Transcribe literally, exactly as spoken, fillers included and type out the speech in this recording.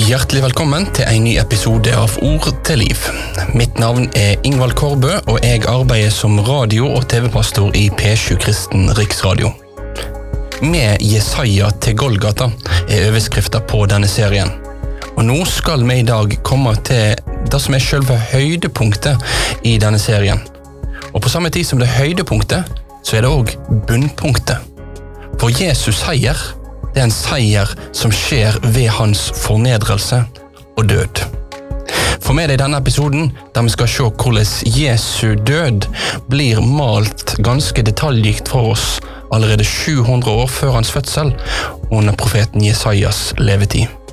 Hjertelig velkommen til en ny episode av Ord til liv. Mitt navn er Ingvald Korbø, og jeg arbeider som radio- og tv-pastor i P sju Kristen Riksradio. Med Jesaja til Golgata er overskriften på denne serien. Og nå skal vi i dag komme til det som er selve høydepunktet i denne serien. Og på samme tid som det er høydepunktet, så er det også bunnpunktet. For Jesus seier, det er en seier som skjer ved hans fornedrelse og død. For med deg i denne episoden, der vi skal se hvordan Jesu død blir malt ganske detaljrikt for oss allerede sju hundre år før hans fødsel under profeten Jesajas levetid.